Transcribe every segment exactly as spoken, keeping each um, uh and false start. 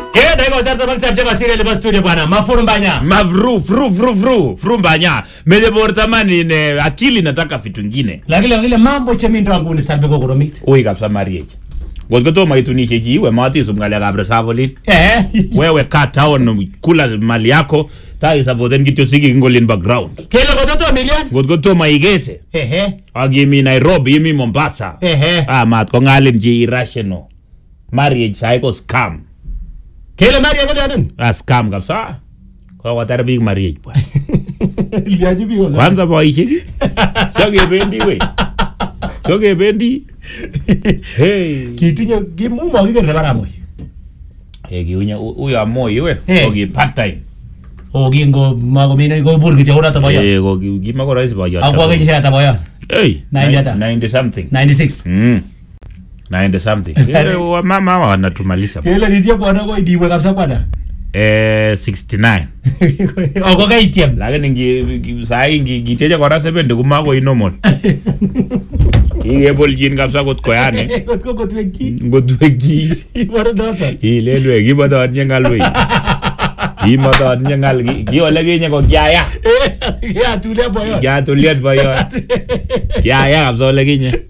Ke dai ko sarta bal sabje basire le studio bwana. Mafurumbanya. Mavru fru fru fru frumbanya. Mele bortamani ne akili nataka vitu vingine. Lakini vile mambo chemindo wangu ni salbe ko koromit. Oi kabisa marriage. Ngoto to maitunishe jiwe mati sumngale kabra savoli. Eh. Wewe cut down kula mali yako. Tai saboten kityo siki ngolin background. Kelo gototo million. Ngoto to maigese. Ehe. Agimi Nairobi yimi Mombasa. Ehe. Ah mat ko ngalim ji irrational. Marriage sai ko scam. Kelo marriage ko dadun. Ah scam kabisa. Kwa watar big marriage bwana. Liaji bigo. Kwanza boishe ki. Soge bendi we. Soge bendi. Hey. Kitinyo gimumo kigere baramo. Eh giunya uya moyo we. Ogi part time. Ogi ngo magomine go burgi te ora taboyo. Eh go gi magora is boyo. Agwa ge jira taboyo. Hey. ninety something. ninety-six. Mm. ninety something. Ile wa mama wanatumaliza. Ile nitie bwana ko idiwe kabisa bwana. Eh sixty-nine. Ogo ga itiem. Lakini ngi sai ngi giteja kwa seventy kuma ko normal. Ile boljin kabisa kot koyane. Kot ko tweki. Godwegi. Wara dota. Ile lwegi badon nyangalwe. Gi badon nyangal gi ole gi nyako gyaya. Ya tulia boyo. Ya tulia boyo. Gyaya kabisa ole gi nya.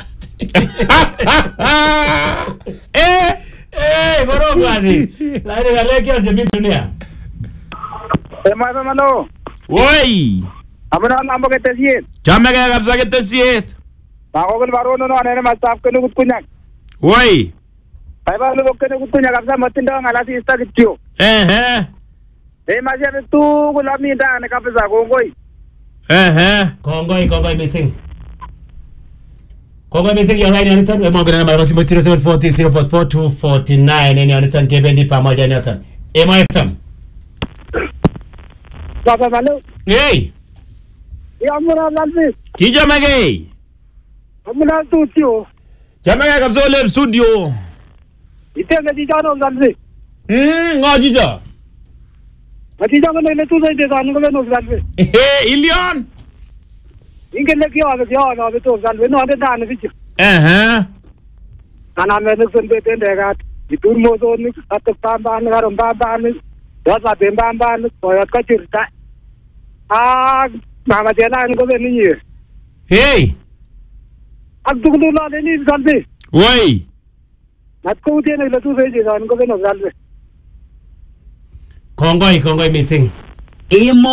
Eh eh boro kwazi. Laire gale kyo jemi dunia. Eh mama mano. Woi. Amana ambo ke tesiet. Chame ke kabisa ke tesiet. Bako gol baro no no ane mastaf ke ngut kunyak. Woi. Ai ba lo ke ngut kunyak kabisa matinda ngala si sta kityo. Eh eh. Eh maje tu gula mi da ne kabisa gongoi. Eh eh. Kongoi kongoi missing. Kongoi missing ya line anitan e mongana mara basi zero seven four zero zero four four two four nine ene anitan kebendi pamoja anitan. M I F M. Baba malo. Hey. Ya amuna lalbi. Kijama gay. Amuna tu tio. Chame ke kabisa ole studio. Ite di jano lalbi. Hmm ngaji ja. Ati jangan le tu sai de kan ko no lalbi. Eh Ilion. Inge le kyo ave kyo no ave to lalbi no ade dan vi. Eh eh. Ana me no sunde de ga. Ditur mo do ni atak tamban garam tamban ni. Wasa temban ko ya ka chirta. Ah mama jela an ko ni. Hey. Ak dugdu la le ni lalbi. Woi. Nat ko de ne le tu sai de kan ko no lalbi. Kongoi kongoi missing. Emo